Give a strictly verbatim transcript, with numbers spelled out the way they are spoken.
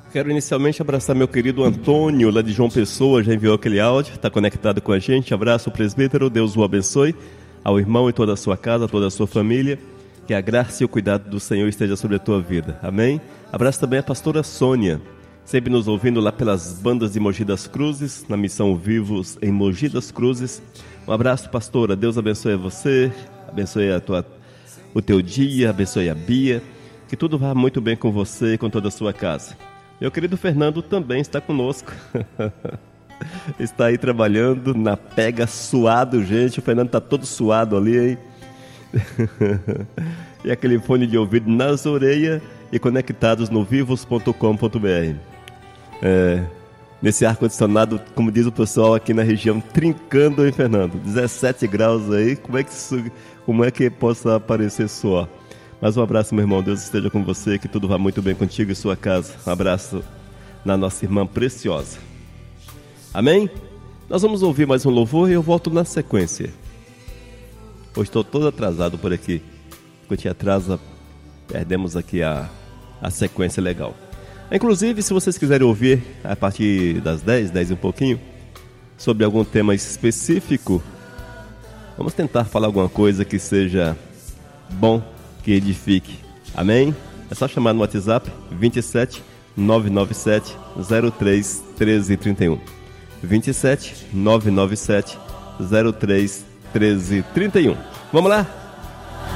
Quero inicialmente abraçar meu querido Antônio, lá de João Pessoa, já enviou aquele áudio, está conectado com a gente. Abraço, presbítero, Deus o abençoe, ao irmão e toda a sua casa, toda a sua família. Que a graça e o cuidado do Senhor esteja sobre a tua vida. Amém? Abraço também a pastora Sônia, sempre nos ouvindo lá pelas bandas de Mogi das Cruzes, na missão Vivos em Mogi das Cruzes. Um abraço, pastora. Deus abençoe você, abençoe a tua, o teu dia, abençoe a Bia. Que tudo vá muito bem com você e com toda a sua casa. Meu querido Fernando também está conosco. Está aí trabalhando na pega, suado, gente. O Fernando está todo suado ali, hein? E aquele fone de ouvido nas orelhas e conectados no vivos ponto com ponto br. É, nesse ar-condicionado, como diz o pessoal aqui na região, trincando, hein, Fernando? dezessete graus aí, como é que, isso, como é que possa aparecer suor? Mas um abraço, meu irmão, Deus esteja com você, que tudo vá muito bem contigo e sua casa. Um abraço na nossa irmã preciosa. Amém? Nós vamos ouvir mais um louvor e eu volto na sequência. Hoje estou todo atrasado por aqui. Quando te atrasa, perdemos aqui a, a sequência legal. Inclusive, se vocês quiserem ouvir a partir das dez, dez e um pouquinho, sobre algum tema específico, vamos tentar falar alguma coisa que seja bom, que edifique. Amém? É só chamar no WhatsApp vinte e sete, nove nove sete, zero três, treze, trinta e um. vinte e sete, nove nove sete, zero três, treze, trinta e um. Vamos lá?